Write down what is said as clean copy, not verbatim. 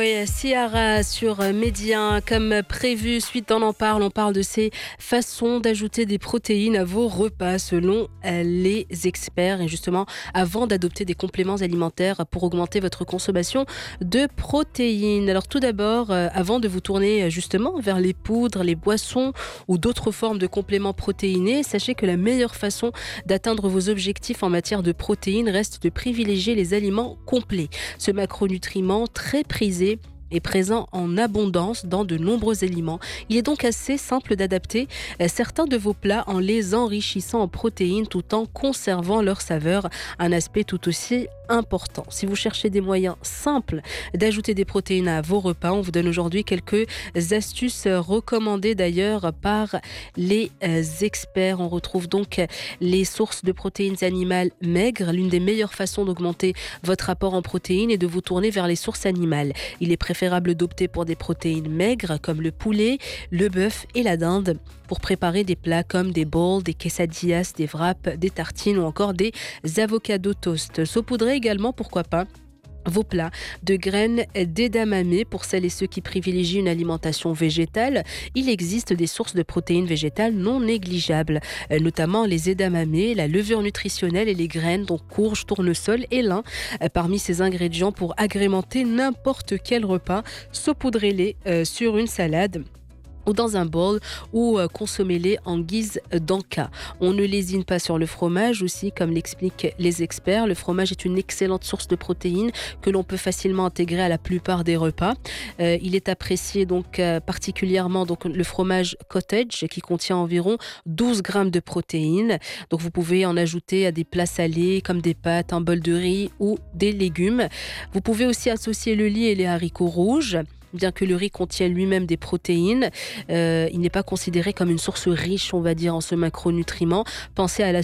Boy, Ciara sur Média. Comme prévu, suite on parle de ces façons d'ajouter des protéines à vos repas selon les experts. Et justement, avant d'adopter des compléments alimentaires pour augmenter votre consommation de protéines. Alors tout d'abord, avant de vous tourner justement vers les poudres, les boissons ou d'autres formes de compléments protéinés, sachez que la meilleure façon d'atteindre vos objectifs en matière de protéines reste de privilégier les aliments complets. Ce macronutriment très prisé est présent en abondance dans de nombreux aliments. Il est donc assez simple d'adapter certains de vos plats en les enrichissant en protéines tout en conservant leur saveur, un aspect tout aussi important. Si vous cherchez des moyens simples d'ajouter des protéines à vos repas, on vous donne aujourd'hui quelques astuces recommandées d'ailleurs par les experts. On retrouve donc les sources de protéines animales maigres. L'une des meilleures façons d'augmenter votre apport en protéines est de vous tourner vers les sources animales. Il est préférable d'opter pour des protéines maigres comme le poulet, le bœuf et la dinde pour préparer des plats comme des bowls, des quesadillas, des wraps, des tartines ou encore des avocados toast. Saupoudrez également, pourquoi pas, vos plats de graines d'edamame. Pour celles et ceux qui privilégient une alimentation végétale, il existe des sources de protéines végétales non négligeables, notamment les edamame, la levure nutritionnelle et les graines, donc courge, tournesol et lin. Parmi ces ingrédients pour agrémenter n'importe quel repas, saupoudrez-les sur une salade ou dans un bol ou consommez-les en guise d'encas. On ne lésine pas sur le fromage aussi, comme l'expliquent les experts. Le fromage est une excellente source de protéines que l'on peut facilement intégrer à la plupart des repas. Il est apprécié donc particulièrement donc le fromage cottage qui contient environ 12 grammes de protéines. Donc vous pouvez en ajouter à des plats salés comme des pâtes, un bol de riz ou des légumes. Vous pouvez aussi associer le riz et les haricots rouges. Bien que le riz contienne lui-même des protéines, il n'est pas considéré comme une source riche, on va dire, en ce macronutriment. Pensez à